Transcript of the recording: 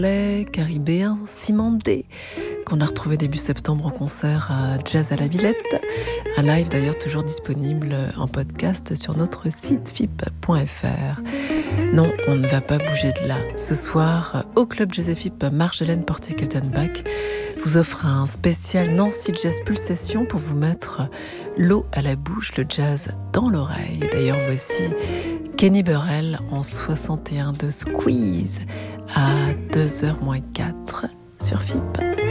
Caribéen Cimandé, qu'on a retrouvé début septembre en concert à Jazz à la Villette. Un live d'ailleurs toujours disponible en podcast sur notre site fip.fr. Non, on ne va pas bouger de là. Ce soir, au Club Jazz FIP, Marjolaine Portier-Keltenbach vous offre un spécial Nancy Jazz Pulsation pour vous mettre l'eau à la bouche, le jazz dans l'oreille. D'ailleurs, voici Kenny Burrell en 61 de Squeeze à 2h-4 sur FIP.